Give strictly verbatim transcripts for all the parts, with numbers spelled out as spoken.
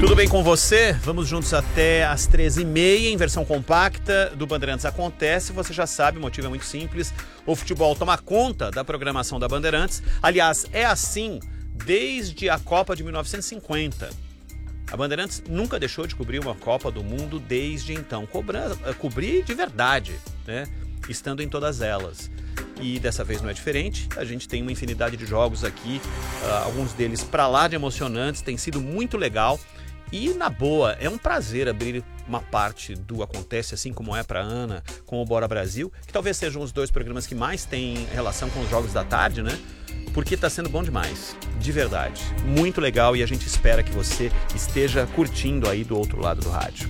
Tudo bem com você? Vamos juntos até às treze e meia em versão compacta do Bandeirantes Acontece. Você já sabe, o motivo é muito simples. O futebol toma conta da programação da Bandeirantes. Aliás, é assim desde a Copa de mil novecentos e cinquenta. A Bandeirantes nunca deixou de cobrir uma Copa do Mundo desde então. Cobra, cobrir de verdade, né? Estando em todas elas. E dessa vez não é diferente. A gente tem uma infinidade de jogos aqui, uh, alguns deles pra lá de emocionantes. Tem sido muito legal. E, na boa, é um prazer abrir uma parte do Acontece, assim como é para Ana, com o Bora Brasil, que talvez sejam os dois programas que mais têm relação com os jogos da tarde, né? Porque tá sendo bom demais, de verdade. Muito legal e a gente espera que você esteja curtindo aí do outro lado do rádio.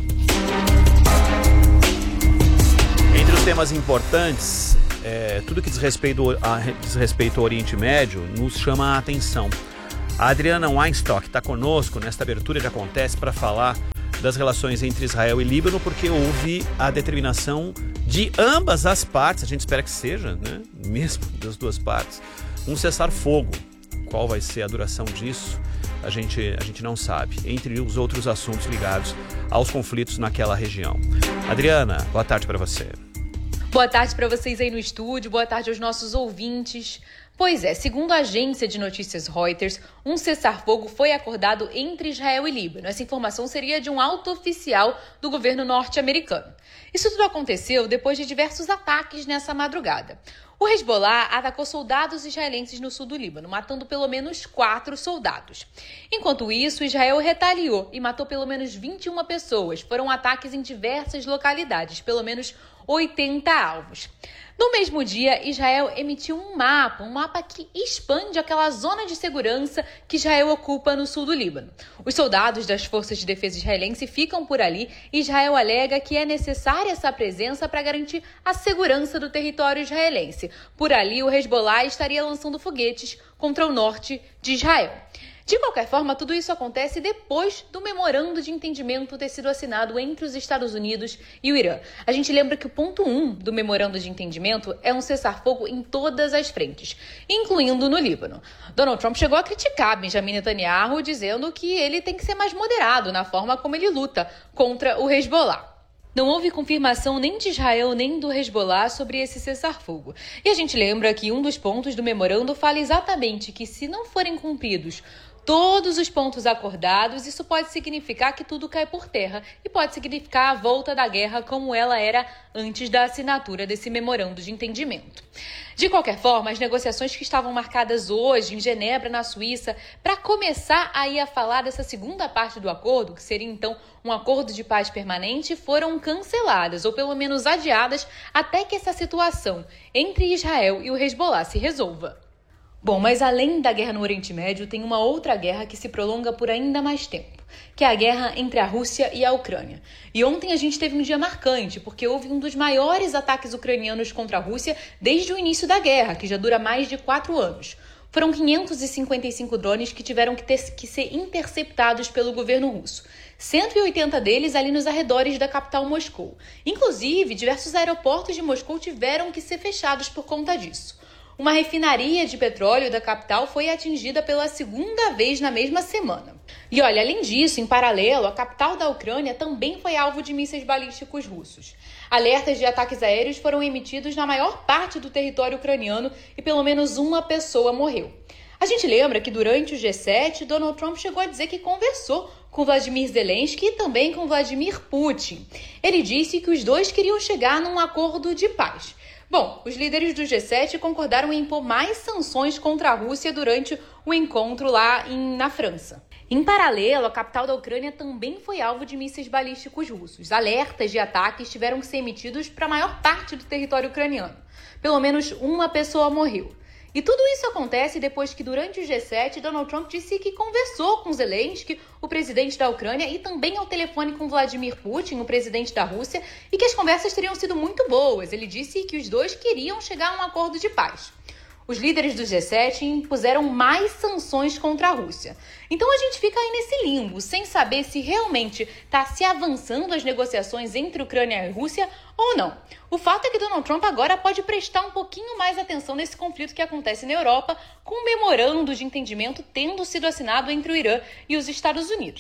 Entre os temas importantes, é, tudo que diz respeito, a, diz respeito ao Oriente Médio nos chama a atenção. A Adriana Weinstock está conosco nesta abertura de Acontece para falar das relações entre Israel e Líbano, porque houve a determinação de ambas as partes, a gente espera que seja, né, mesmo das duas partes, um cessar-fogo. Qual vai ser a duração disso? A gente, a gente não sabe, entre os outros assuntos ligados aos conflitos naquela região. Adriana, boa tarde para você. Boa tarde para vocês aí no estúdio, boa tarde aos nossos ouvintes. Pois é, segundo a agência de notícias Reuters, um cessar-fogo foi acordado entre Israel e Líbano. Essa informação seria de um alto oficial do governo norte-americano. Isso tudo aconteceu depois de diversos ataques nessa madrugada. O Hezbollah atacou soldados israelenses no sul do Líbano, matando pelo menos quatro soldados. Enquanto isso, Israel retaliou e matou pelo menos vinte e uma pessoas. Foram ataques em diversas localidades, pelo menos oitenta alvos. No mesmo dia, Israel emitiu um mapa, um mapa que expande aquela zona de segurança que Israel ocupa no sul do Líbano. Os soldados das Forças de Defesa israelense ficam por ali e Israel alega que é necessária essa presença para garantir a segurança do território israelense. Por ali, o Hezbollah estaria lançando foguetes contra o norte de Israel. De qualquer forma, tudo isso acontece depois do memorando de entendimento ter sido assinado entre os Estados Unidos e o Irã. A gente lembra que o ponto um do memorando de entendimento é um cessar-fogo em todas as frentes, incluindo no Líbano. Donald Trump chegou a criticar Benjamin Netanyahu, dizendo que ele tem que ser mais moderado na forma como ele luta contra o Hezbollah. Não houve confirmação nem de Israel nem do Hezbollah sobre esse cessar-fogo. E a gente lembra que um dos pontos do memorando fala exatamente que, se não forem cumpridos todos os pontos acordados, isso pode significar que tudo cai por terra e pode significar a volta da guerra como ela era antes da assinatura desse memorando de entendimento. De qualquer forma, as negociações que estavam marcadas hoje em Genebra, na Suíça, para começar aí a falar dessa segunda parte do acordo, que seria então um acordo de paz permanente, foram canceladas ou pelo menos adiadas até que essa situação entre Israel e o Hezbollah se resolva. Bom, mas além da guerra no Oriente Médio, tem uma outra guerra que se prolonga por ainda mais tempo, que é a guerra entre a Rússia e a Ucrânia. E ontem a gente teve um dia marcante, porque houve um dos maiores ataques ucranianos contra a Rússia desde o início da guerra, que já dura mais de quatro anos. Foram quinhentos e cinquenta e cinco drones que tiveram que, ter, que ser interceptados pelo governo russo. cento e oitenta deles ali nos arredores da capital Moscou. Inclusive, diversos aeroportos de Moscou tiveram que ser fechados por conta disso. Uma refinaria de petróleo da capital foi atingida pela segunda vez na mesma semana. E olha, além disso, em paralelo, a capital da Ucrânia também foi alvo de mísseis balísticos russos. Alertas de ataques aéreos foram emitidos na maior parte do território ucraniano e pelo menos uma pessoa morreu. A gente lembra que durante o G sete, Donald Trump chegou a dizer que conversou com Vladimir Zelensky e também com Vladimir Putin. Ele disse que os dois queriam chegar num acordo de paz. Bom, os líderes do G sete concordaram em impor mais sanções contra a Rússia durante o encontro lá em, na França. Em paralelo, a capital da Ucrânia também foi alvo de mísseis balísticos russos. Alertas de ataques tiveram que ser emitidos para a maior parte do território ucraniano. Pelo menos uma pessoa morreu. E tudo isso acontece depois que, durante o G sete, Donald Trump disse que conversou com Zelensky, o presidente da Ucrânia, e também ao telefone com Vladimir Putin, o presidente da Rússia, e que as conversas teriam sido muito boas. Ele disse que os dois queriam chegar a um acordo de paz. Os líderes do G sete impuseram mais sanções contra a Rússia. Então a gente fica aí nesse limbo, sem saber se realmente está se avançando as negociações entre Ucrânia e Rússia ou não. O fato é que Donald Trump agora pode prestar um pouquinho mais atenção nesse conflito que acontece na Europa, com um memorando de entendimento tendo sido assinado entre o Irã e os Estados Unidos.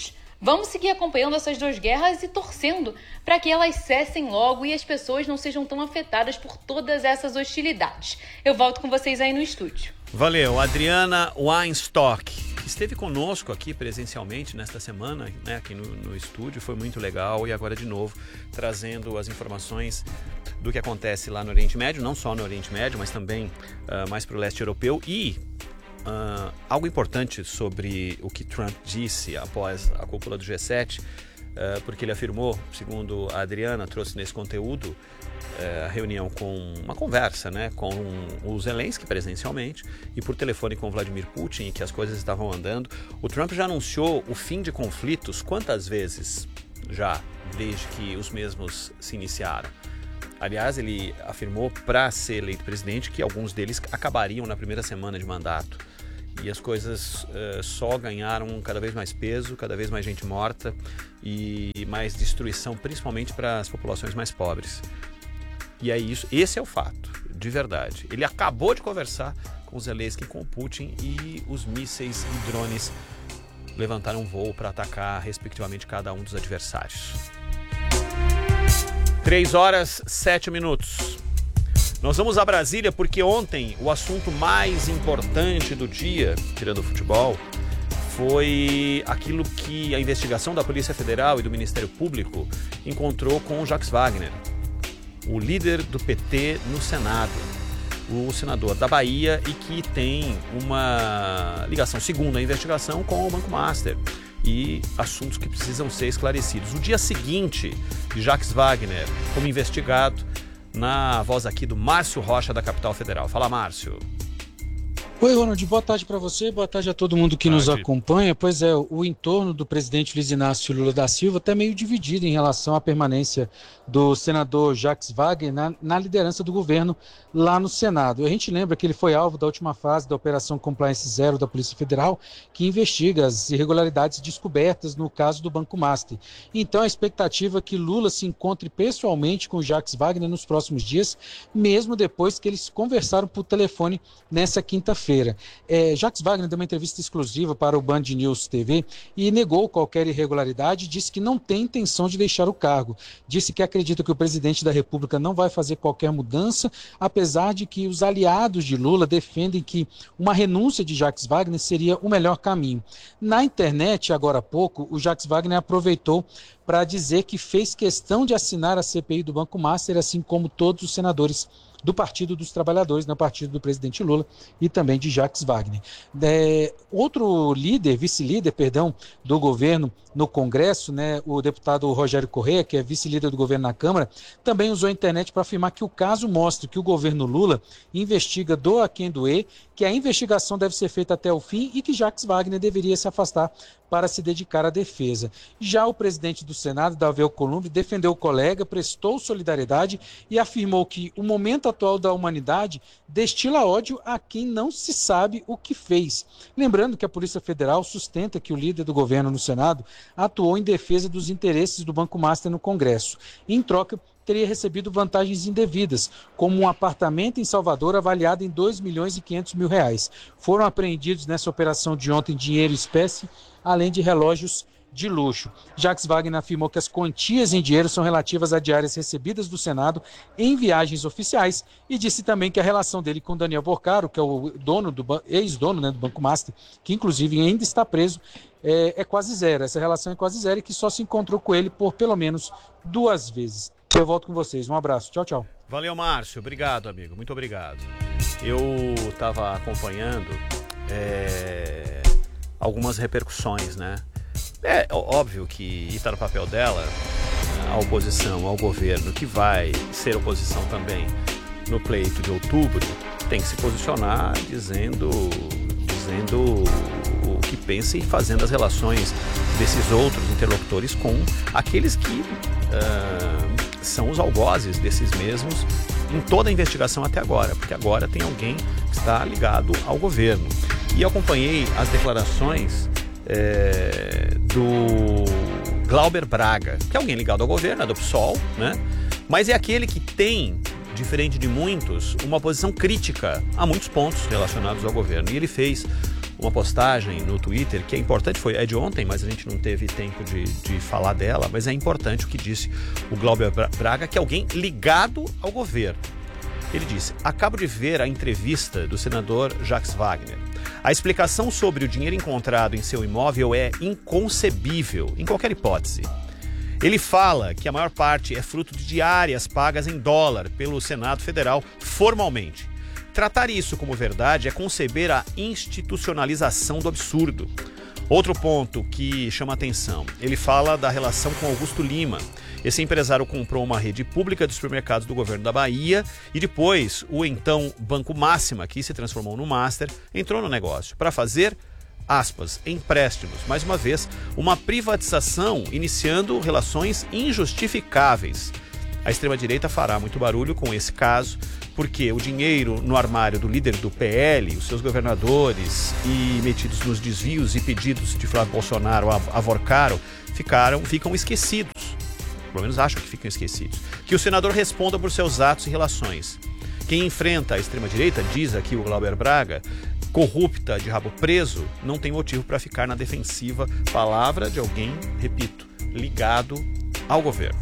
Vamos seguir acompanhando essas duas guerras e torcendo para que elas cessem logo e as pessoas não sejam tão afetadas por todas essas hostilidades. Eu volto com vocês aí no estúdio. Valeu, Adriana Weinstock, que esteve conosco aqui presencialmente nesta semana, né, aqui no, no estúdio, foi muito legal, e agora de novo trazendo as informações do que acontece lá no Oriente Médio, não só no Oriente Médio, mas também uh, mais para o leste europeu. E uh, algo importante sobre o que Trump disse após a cúpula do G sete, uh, porque ele afirmou, segundo a Adriana trouxe nesse conteúdo, a reunião com uma conversa, né, com o Zelensky presencialmente e por telefone com o Vladimir Putin, e que as coisas estavam andando. O Trump já anunciou o fim de conflitos quantas vezes já, desde que os mesmos se iniciaram. Aliás, ele afirmou para ser eleito presidente que alguns deles acabariam na primeira semana de mandato. E as coisas uh, só ganharam cada vez mais peso, cada vez mais gente morta e mais destruição, principalmente para as populações mais pobres. E é isso, esse é o fato, de verdade. Ele acabou de conversar com o Zelensky, com o Putin, e os mísseis e drones levantaram voo para atacar, respectivamente, cada um dos adversários. Três horas, sete minutos. Nós vamos a Brasília porque ontem o assunto mais importante do dia, tirando o futebol, foi aquilo que a investigação da Polícia Federal e do Ministério Público encontrou com o Jacques Wagner, o líder do P T no Senado, o senador da Bahia, e que tem uma ligação, segundo a investigação, com o Banco Master e assuntos que precisam ser esclarecidos. O dia seguinte de Jacques Wagner como investigado, na voz aqui do Márcio Rocha, da Capital Federal. Fala, Márcio. Oi, Ronald, boa tarde para você, boa tarde a todo mundo que nos acompanha. Pois é, o entorno do presidente Luiz Inácio Lula da Silva está meio dividido em relação à permanência do senador Jacques Wagner na, na liderança do governo lá no Senado. A gente lembra que ele foi alvo da última fase da Operação Compliance Zero da Polícia Federal, que investiga as irregularidades descobertas no caso do Banco Master. Então a expectativa é que Lula se encontre pessoalmente com o Jacques Wagner nos próximos dias, mesmo depois que eles conversaram por telefone nessa quinta-feira. É, Jacques Wagner deu uma entrevista exclusiva para o Band News T V e negou qualquer irregularidade, disse que não tem intenção de deixar o cargo. Disse que acredita que o presidente da República não vai fazer qualquer mudança, apesar de que os aliados de Lula defendem que uma renúncia de Jacques Wagner seria o melhor caminho. Na internet, agora há pouco, o Jacques Wagner aproveitou para dizer que fez questão de assinar a C P I do Banco Master, assim como todos os senadores do Partido dos Trabalhadores, no partido do presidente Lula e também de Jacques Wagner. É, outro líder, vice-líder, perdão, do governo no Congresso, né, o deputado Rogério Correia, que é vice-líder do governo na Câmara, também usou a internet para afirmar que o caso mostra que o governo Lula investiga do a quem doer, que a investigação deve ser feita até o fim e que Jacques Wagner deveria se afastar para se dedicar à defesa. Já o presidente do Senado, Davi Alcolumbre, defendeu o colega, prestou solidariedade e afirmou que o momento atual da humanidade destila ódio a quem não se sabe o que fez. Lembrando que a Polícia Federal sustenta que o líder do governo no Senado atuou em defesa dos interesses do Banco Master no Congresso. Em troca, teria recebido vantagens indevidas, como um apartamento em Salvador avaliado em dois milhões e quinhentos mil reais. Foram apreendidos nessa operação de ontem dinheiro em espécie, além de relógios de luxo. Jacques Wagner afirmou que as quantias em dinheiro são relativas a diárias recebidas do Senado em viagens oficiais e disse também que a relação dele com Daniel Porcaro, que é o dono do ex-dono, né, do Banco Master, que inclusive ainda está preso, é, é quase zero. Essa relação é quase zero e que só se encontrou com ele por pelo menos duas vezes. Eu volto com vocês. Um abraço. Tchau, tchau. Valeu, Márcio. Obrigado, amigo. Muito obrigado. Eu estava acompanhando é, algumas repercussões, né? É óbvio que está no papel dela a oposição ao governo, que vai ser oposição também no pleito de outubro, tem que se posicionar dizendo, dizendo o que pensa e fazendo as relações desses outros interlocutores com aqueles que uh, são os algozes desses mesmos em toda a investigação até agora, porque agora tem alguém que está ligado ao governo. E acompanhei as declarações É, do Glauber Braga, que é alguém ligado ao governo, é do P SOL, né? Mas é aquele que tem, diferente de muitos, uma posição crítica a muitos pontos relacionados ao governo. E ele fez uma postagem no Twitter que é importante, foi, é de ontem, mas a gente não teve tempo de, de falar dela, mas é importante o que disse o Glauber Braga, que é alguém ligado ao governo. Ele disse: acabo de ver a entrevista do senador Jacques Wagner. A explicação sobre o dinheiro encontrado em seu imóvel é inconcebível, em qualquer hipótese. Ele fala que a maior parte é fruto de diárias pagas em dólar pelo Senado Federal formalmente. Tratar isso como verdade é conceber a institucionalização do absurdo. Outro ponto que chama atenção, ele fala da relação com Augusto Lima. Esse empresário comprou uma rede pública de supermercados do governo da Bahia e depois o então Banco Máxima, que se transformou no Master, entrou no negócio para fazer, aspas, empréstimos. Mais uma vez, uma privatização iniciando relações injustificáveis. A extrema-direita fará muito barulho com esse caso, porque o dinheiro no armário do líder do P L, os seus governadores e metidos nos desvios e pedidos de Flávio Bolsonaro avorcaram, ficaram, ficam esquecidos. Pelo menos acham que ficam esquecidos. Que o senador responda por seus atos e relações. Quem enfrenta a extrema-direita, diz aqui o Glauber Braga, corrupta, de rabo preso, não tem motivo para ficar na defensiva. Palavra de alguém, repito, ligado ao governo.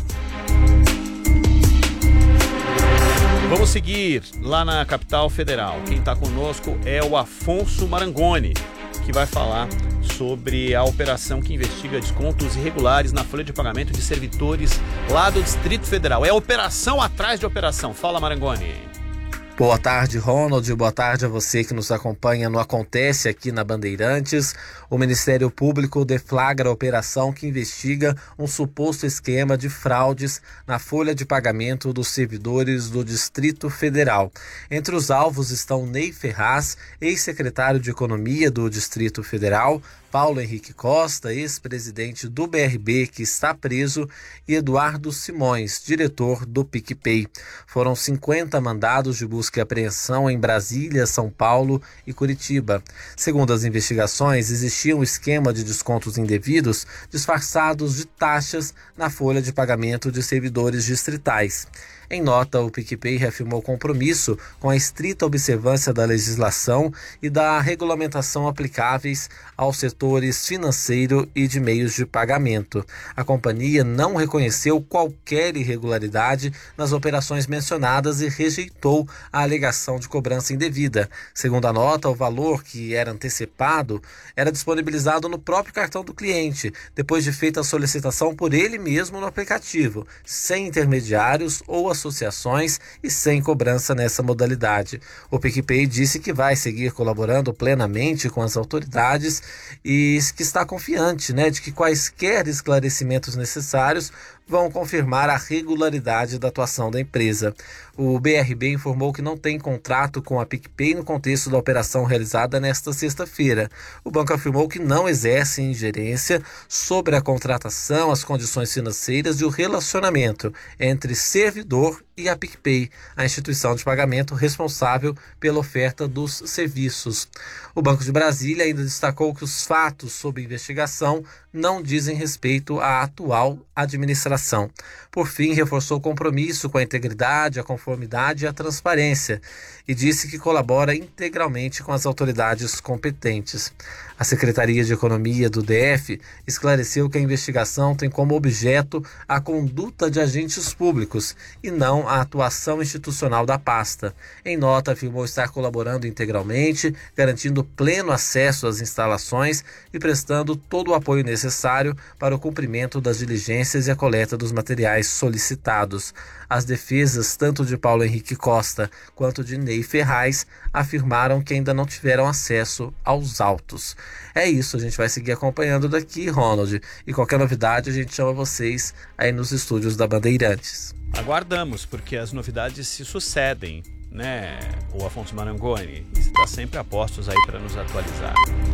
Vamos seguir lá na capital federal. Quem está conosco é o Afonso Marangoni, que vai falar sobre a operação que investiga descontos irregulares na folha de pagamento de servidores lá do Distrito Federal. É operação atrás de operação. Fala, Marangoni. Boa tarde, Ronald. Boa tarde a você que nos acompanha no Acontece aqui na Bandeirantes. O Ministério Público deflagra a operação que investiga um suposto esquema de fraudes na folha de pagamento dos servidores do Distrito Federal. Entre os alvos estão Ney Ferraz, ex-secretário de Economia do Distrito Federal, Paulo Henrique Costa, ex-presidente do B R B, que está preso, e Eduardo Simões, diretor do PicPay. Foram cinquenta mandados de busca e apreensão em Brasília, São Paulo e Curitiba. Segundo as investigações, existia um esquema de descontos indevidos disfarçados de taxas na folha de pagamento de servidores distritais. Em nota, o PicPay reafirmou compromisso com a estrita observância da legislação e da regulamentação aplicáveis aos setores financeiro e de meios de pagamento. A companhia não reconheceu qualquer irregularidade nas operações mencionadas e rejeitou a alegação de cobrança indevida. Segundo a nota, o valor que era antecipado era disponibilizado no próprio cartão do cliente, depois de feita a solicitação por ele mesmo no aplicativo, sem intermediários ou associações e sem cobrança nessa modalidade. O PicPay disse que vai seguir colaborando plenamente com as autoridades e que está confiante, né, de que quaisquer esclarecimentos necessários vão confirmar a regularidade da atuação da empresa. O B R B informou que não tem contrato com a PicPay no contexto da operação realizada nesta sexta-feira. O banco afirmou que não exerce ingerência sobre a contratação, as condições financeiras e o relacionamento entre servidor e a PicPay, a instituição de pagamento responsável pela oferta dos serviços. O Banco de Brasília ainda destacou que os fatos sob investigação não dizem respeito à atual administração. Por fim, reforçou o compromisso com a integridade, a conformidade e a transparência e disse que colabora integralmente com as autoridades competentes. A Secretaria de Economia do D F esclareceu que a investigação tem como objeto a conduta de agentes públicos e não a atuação institucional da pasta. Em nota, afirmou estar colaborando integralmente, garantindo pleno acesso às instalações e prestando todo o apoio necessário para o cumprimento das diligências e a coleta dos materiais solicitados. As defesas, tanto de Paulo Henrique Costa quanto de Ney Ferraz, afirmaram que ainda não tiveram acesso aos autos. É isso, a gente vai seguir acompanhando daqui, Ronald. E qualquer novidade a gente chama vocês aí nos estúdios da Bandeirantes. Aguardamos, porque as novidades se sucedem, né, o Afonso Marangoni? E você está sempre a postos aí para nos atualizar.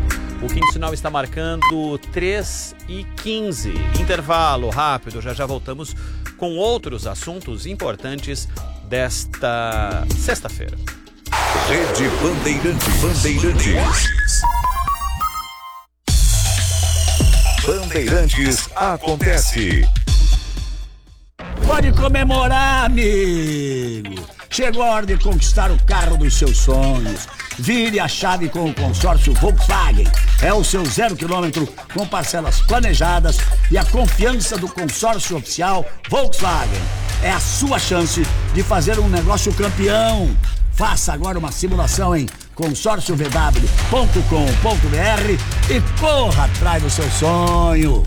O quinto sinal está marcando três e quinze. Intervalo rápido, já já voltamos com outros assuntos importantes desta sexta-feira. Rede Bandeirantes. Bandeirantes. Bandeirantes acontece. Pode comemorar, amigo. Chegou a hora de conquistar o carro dos seus sonhos. Vire a chave com o consórcio Volkswagen. É o seu zero quilômetro com parcelas planejadas e a confiança do consórcio oficial Volkswagen. É a sua chance de fazer um negócio campeão. Faça agora uma simulação em consórcio v w ponto com ponto b r e corra atrás do seu sonho.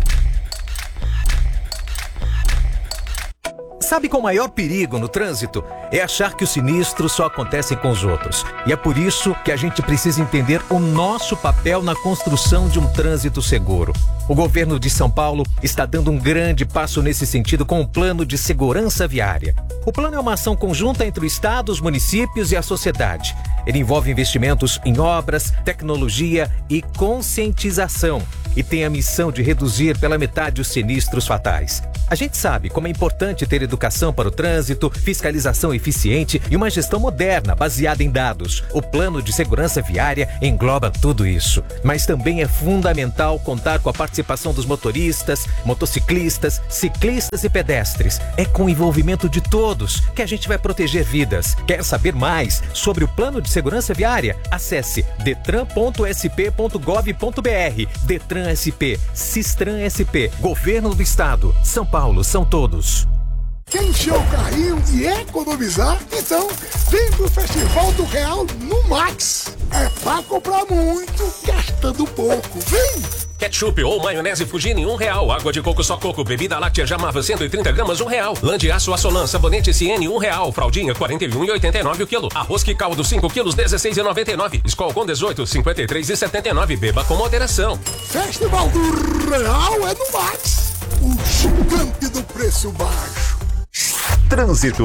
Sabe qual o maior perigo no trânsito? É achar que os sinistros só acontecem com os outros. E é por isso que a gente precisa entender o nosso papel na construção de um trânsito seguro. O governo de São Paulo está dando um grande passo nesse sentido com o Plano de Segurança Viária. O plano é uma ação conjunta entre o Estado, os municípios e a sociedade. Ele envolve investimentos em obras, tecnologia e conscientização. E tem a missão de reduzir pela metade os sinistros fatais. A gente sabe como é importante ter educação para o trânsito, fiscalização eficiente e uma gestão moderna baseada em dados. O Plano de Segurança Viária engloba tudo isso. Mas também é fundamental contar com a participação dos motoristas, motociclistas, ciclistas e pedestres. É com o envolvimento de todos que a gente vai proteger vidas. Quer saber mais sobre o Plano de Segurança Viária? Acesse detran ponto s p ponto gov ponto b r. Detran S P, Sistran S P, Governo do Estado, São Paulo, são todos. Quer encher o carrinho e economizar? Então, vem pro Festival do Real no Max. É pra comprar muito, gastando pouco. Vem! Ketchup ou maionese Fugini, um real. Água de coco só coco. Bebida láctea Jamava, cento e trinta gramas, um real. Lã de aço Assolan, sabonete Ciene, um real. Fraldinha, quarenta e um e oitenta e nove o quilo. Arroz que caldo, cinco quilos, dezesseis e noventa e nove. Skol com dezoito, cinquenta e três e setenta e nove. Beba com moderação. Festival do Real é no Max. O gigante do preço baixo. Trânsito.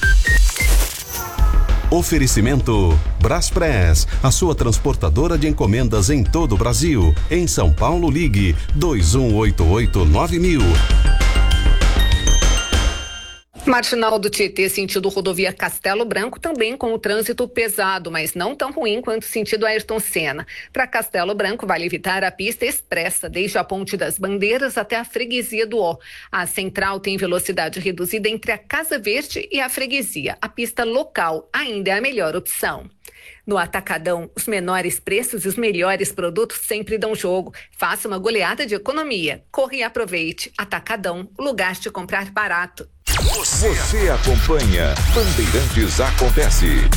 Oferecimento Braspress, a sua transportadora de encomendas em todo o Brasil. Em São Paulo, ligue dois um oito oito nove mil. Marginal do Tietê, sentido rodovia Castelo Branco, também com o trânsito pesado, mas não tão ruim quanto sentido Ayrton Senna. Para Castelo Branco, vale evitar a pista expressa, desde a Ponte das Bandeiras até a Freguesia do Ó. A central tem velocidade reduzida entre a Casa Verde e a Freguesia. A pista local ainda é a melhor opção. No Atacadão, os menores preços e os melhores produtos sempre dão jogo. Faça uma goleada de economia. Corre e aproveite. Atacadão, o lugar de comprar barato. Você acompanha Bandeirantes Acontece.